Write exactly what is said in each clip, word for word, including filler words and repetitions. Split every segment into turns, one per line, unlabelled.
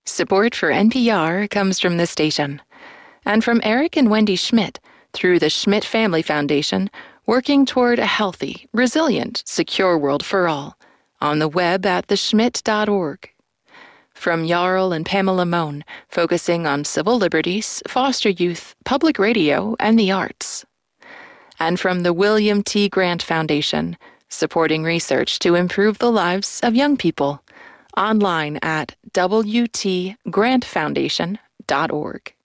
Support for N P R comes from this station and from Eric and Wendy Schmidt through the Schmidt Family Foundation, working toward a healthy, resilient, secure world for all on the web at the schmidt dot org. From Jarl and Pamela Mohn, focusing on civil liberties, foster youth, public radio, and the arts. And from the William T. Grant Foundation, supporting research to improve the lives of young people. Online at w t grant foundation dot org.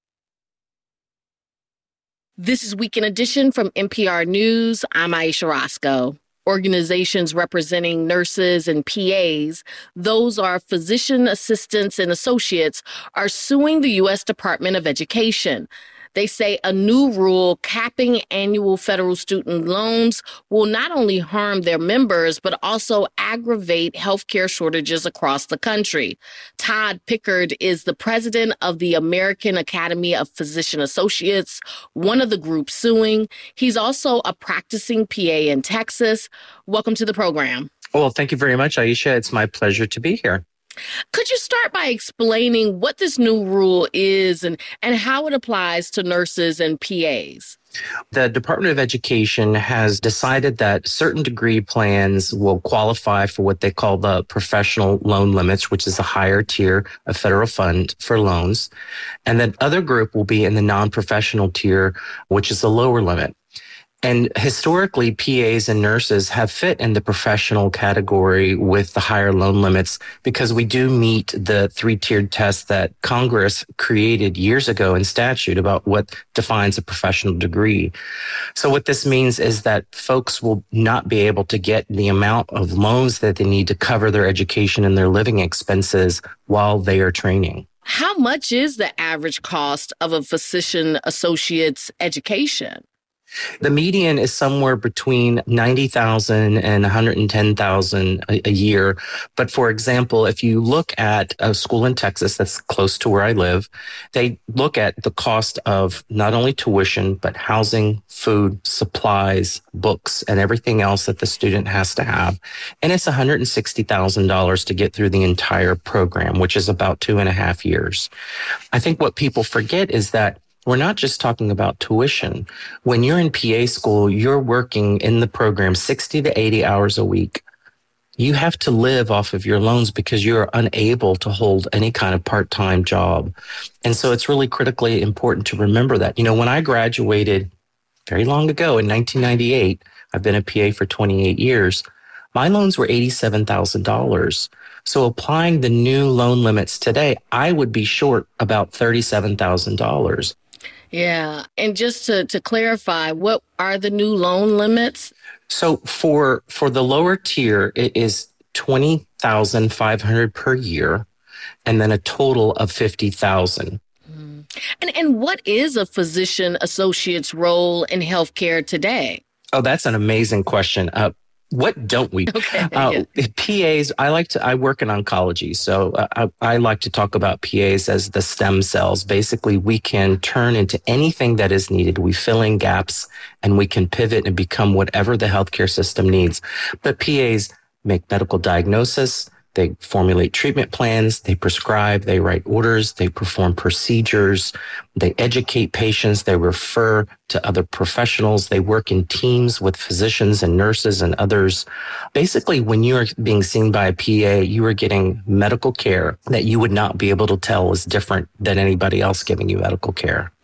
This is Weekend Edition from N P R News. I'm Aisha Roscoe. Organizations representing nurses and P As, those are physician assistants and associates, are suing the U S Department of Education. They say a new rule capping annual federal student loans will not only harm their members, but also aggravate healthcare shortages across the country. Todd Pickard is the president of the American Academy of Physician Associates, one of the groups suing. He's also a practicing P A in Texas. Welcome to the program.
Well, thank you very much, Aisha. It's my pleasure to be here.
Could you start by explaining what this new rule is and, and how it applies to nurses and P As?
The Department of Education has decided that certain degree plans will qualify for what they call the professional loan limits, which is a higher tier of federal fund for loans. And that other group will be in the non-professional tier, which is a lower limit. And historically, P As and nurses have fit in the professional category with the higher loan limits because we do meet the three-tiered test that Congress created years ago in statute about what defines a professional degree. So what this means is that folks will not be able to get the amount of loans that they need to cover their education and their living expenses while they are training.
How much is the average cost of a physician associate's education?
The median is somewhere between ninety thousand dollars and one hundred ten thousand dollars a, a year. But for example, if you look at a school in Texas that's close to where I live, they look at the cost of not only tuition, but housing, food, supplies, books, and everything else that the student has to have. And it's one hundred sixty thousand dollars to get through the entire program, which is about two and a half years. I think what people forget is that we're not just talking about tuition. When you're in P A school, you're working in the program sixty to eighty hours a week. You have to live off of your loans because you're unable to hold any kind of part-time job. And so it's really critically important to remember that. You know, when I graduated very long ago in nineteen ninety-eight, I've been a P A for twenty-eight years, my loans were eighty-seven thousand dollars. So applying the new loan limits today, I would be short about thirty-seven thousand dollars.
Yeah. And just to, to clarify, what are the new loan limits?
So for for the lower tier, it is twenty thousand five hundred dollars per year, and then a total of fifty thousand dollars.
Mm. And and what is a physician associate's role in healthcare today?
Oh, that's an amazing question. Uh, What don't we?
Okay,
uh,
yeah.
P As, I like to, I work in oncology, so uh, I, I like to talk about P As as the stem cells. Basically, we can turn into anything that is needed. We fill in gaps and we can pivot and become whatever the healthcare system needs. But P As make medical diagnosis. They formulate treatment plans, they prescribe, they write orders, they perform procedures, they educate patients, they refer to other professionals, they work in teams with physicians and nurses and others. Basically, when you are being seen by a P A, you are getting medical care that you would not be able to tell is different than anybody else giving you medical care.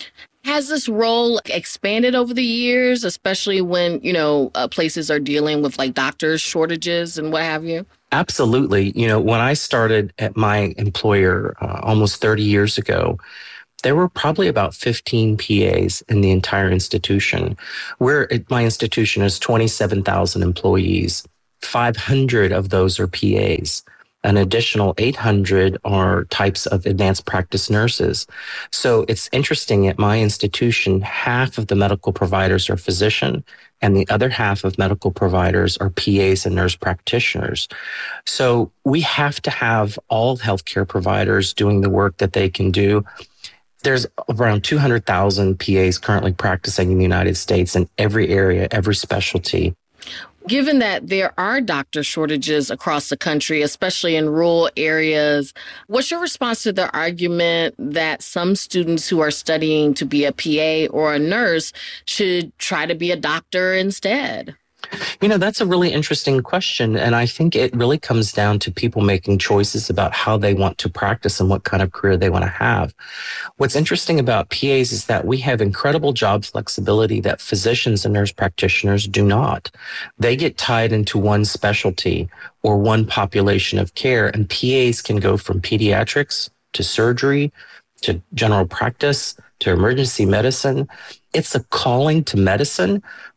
Has this role expanded over the years, especially when, you know, uh, places are dealing with like doctors shortages and what have you?
Absolutely. You know, when I started at my employer uh, almost thirty years ago, there were probably about fifteen P As in the entire institution. We're at my institution is twenty-seven thousand employees. five hundred of those are P As. An additional eight hundred are types of advanced practice nurses. So it's interesting at my institution, half of the medical providers are physician and the other half of medical providers are P As and nurse practitioners. So we have to have all healthcare providers doing the work that they can do. There's around two hundred thousand P As currently practicing in the United States in every area, every specialty.
Given that there are doctor shortages across the country, especially in rural areas, what's your response to the argument that some students who are studying to be a P A or a nurse should try to be a doctor instead?
You know, that's a really interesting question. And I think it really comes down to people making choices about how they want to practice and what kind of career they want to have. What's interesting about P As is that we have incredible job flexibility that physicians and nurse practitioners do not. They get tied into one specialty or one population of care, and P As can go from pediatrics to surgery to general practice to emergency medicine. It's a calling to medicine,